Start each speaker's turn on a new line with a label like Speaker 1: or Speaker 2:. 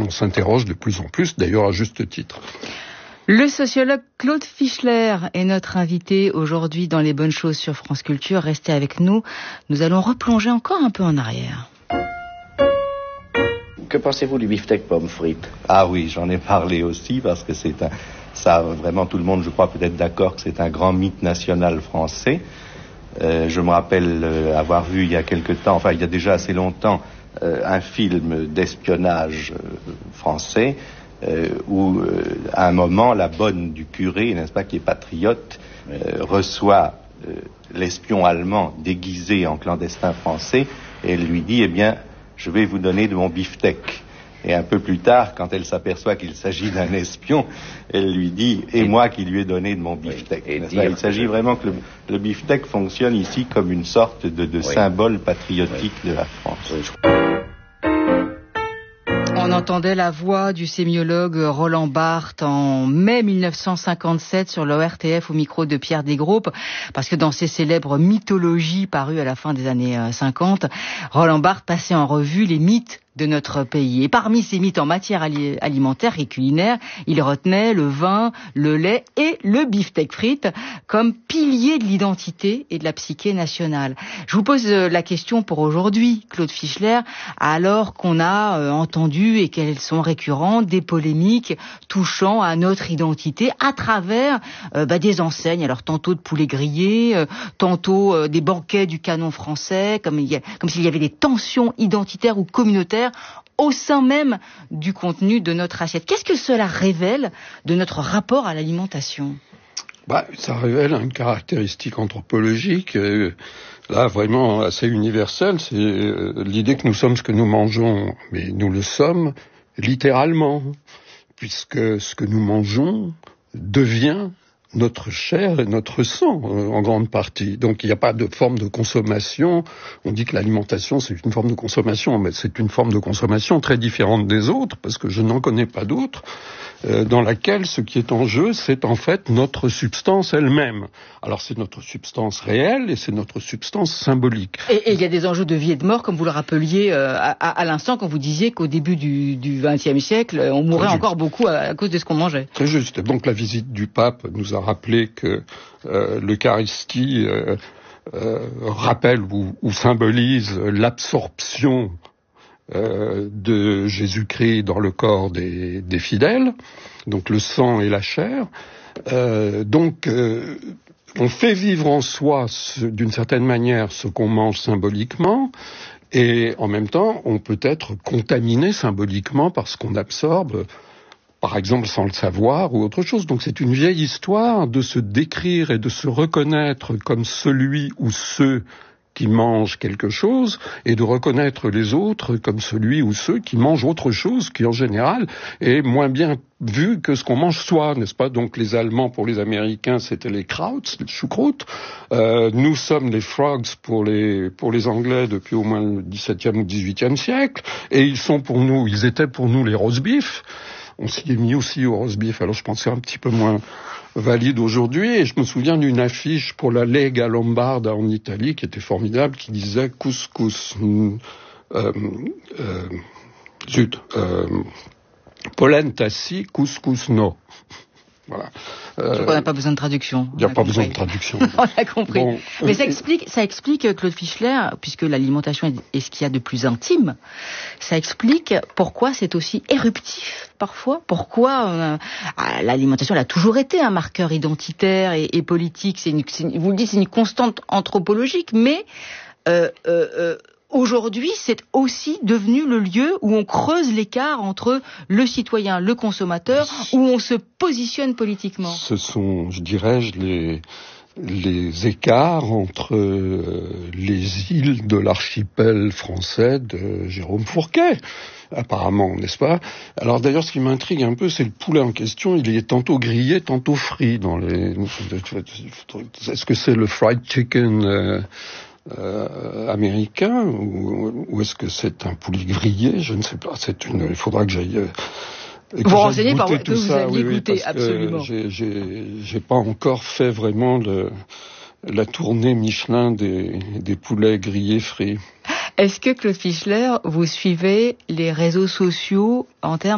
Speaker 1: on s'interroge de plus en plus, d'ailleurs à juste titre.
Speaker 2: Le sociologue Claude Fischler est notre invité aujourd'hui dans Les Bonnes Choses sur France Culture. Restez avec nous, nous allons replonger encore un peu en arrière.
Speaker 3: Que pensez-vous du beefsteak pomme frite ?
Speaker 4: Ah oui, j'en ai parlé aussi parce que ça vraiment tout le monde, je crois, peut être d'accord que c'est un grand mythe national français. Je me rappelle avoir vu il y a quelque temps, enfin il y a déjà assez longtemps, un film d'espionnage français où à un moment la bonne du curé, n'est-ce pas, qui est patriote, reçoit l'espion allemand déguisé en clandestin français et elle lui dit, eh bien, je vais vous donner de mon beefsteak. Et un peu plus tard, quand elle s'aperçoit qu'il s'agit d'un espion, elle lui dit « Et moi qui lui ai donné de mon beefsteak ». Il s'agit vraiment que le beefsteak fonctionne ici comme une sorte de symbole patriotique de la France.
Speaker 2: On entendait la voix du sémiologue Roland Barthes en mai 1957 sur l'ORTF au micro de Pierre Desgroupes, parce que dans ses célèbres mythologies parues à la fin des années 50, Roland Barthes passait en revue les mythes de notre pays. Et parmi ces mythes en matière alimentaire et culinaire, il retenait le vin, le lait et le beefsteak frites comme piliers de l'identité et de la psyché nationale. Je vous pose la question pour aujourd'hui, Claude Fischler, alors qu'on a entendu et qu'elles sont récurrentes, des polémiques touchant à notre identité à travers des enseignes, alors tantôt de poulet grillé, tantôt des banquets du canon français, comme s'il y avait des tensions identitaires ou communautaires au sein même du contenu de notre assiette. Qu'est-ce que cela révèle de notre rapport à l'alimentation ?
Speaker 1: Ça révèle une caractéristique anthropologique, là vraiment assez universelle, c'est l'idée que nous sommes ce que nous mangeons, mais nous le sommes littéralement, puisque ce que nous mangeons devient notre chair et notre sang, en grande partie. Donc il n'y a pas de forme de consommation. On dit que l'alimentation, c'est une forme de consommation, mais c'est une forme de consommation très différente des autres, parce que je n'en connais pas d'autres, dans laquelle ce qui est en jeu, c'est en fait notre substance elle-même. Alors c'est notre substance réelle et c'est notre substance symbolique.
Speaker 2: Et il y a des enjeux de vie et de mort, comme vous le rappeliez à l'instant, quand vous disiez qu'au début du XXe siècle, on mourait encore beaucoup à cause de ce qu'on mangeait.
Speaker 1: Très juste. Donc la visite du pape nous a rappelé que l'Eucharistie rappelle ou symbolise l'absorption de Jésus-Christ dans le corps des fidèles, donc le sang et la chair. On fait vivre en soi, d'une certaine manière, ce qu'on mange symboliquement, et en même temps, on peut être contaminé symboliquement par ce qu'on absorbe, par exemple sans le savoir ou autre chose. Donc c'est une vieille histoire de se décrire et de se reconnaître comme celui ou ceux qui mangent quelque chose et de reconnaître les autres comme celui ou ceux qui mangent autre chose qui en général est moins bien vu que ce qu'on mange soi, n'est-ce pas? Donc les Allemands pour les Américains c'était les Krauts, le choucroute. Nous sommes les Frogs pour les Anglais depuis au moins le XVIIe ou XVIIIe siècle, et ils étaient pour nous les roast beef. On s'y est mis aussi au roast beef, alors je pense que c'est un petit peu moins valide aujourd'hui, et je me souviens d'une affiche pour la Lega Lombarda en Italie qui était formidable, qui disait couscous, polenta si, couscous no. Voilà.
Speaker 2: Donc on n'a pas besoin de traduction.
Speaker 1: Il n'y a pas besoin de traduction.
Speaker 2: On a compris. Bon, mais ça explique, Claude Fischler, puisque l'alimentation est ce qu'il y a de plus intime, ça explique pourquoi c'est aussi éruptif, parfois. Pourquoi l'alimentation, elle a toujours été un marqueur identitaire et politique. Vous le dites, c'est une constante anthropologique, mais aujourd'hui, c'est aussi devenu le lieu où on creuse l'écart entre le citoyen, le consommateur, où on se positionne politiquement.
Speaker 1: Ce sont, je dirais, les écarts entre les îles de l'archipel français de Jérôme Fourquet, apparemment, n'est-ce pas? Alors d'ailleurs, ce qui m'intrigue un peu, c'est le poulet en question. Il est tantôt grillé, tantôt frit dans les... Est-ce que c'est le fried chicken américain ou est-ce que c'est un poulet grillé? Je ne sais pas. Il faudra que j'aille
Speaker 2: vous renseignez par que vous aviez goûté,
Speaker 1: parce
Speaker 2: absolument.
Speaker 1: Que j'ai pas encore fait vraiment la tournée Michelin des poulets grillés frits.
Speaker 2: Est-ce que Claude Fischler, vous suivez les réseaux sociaux en termes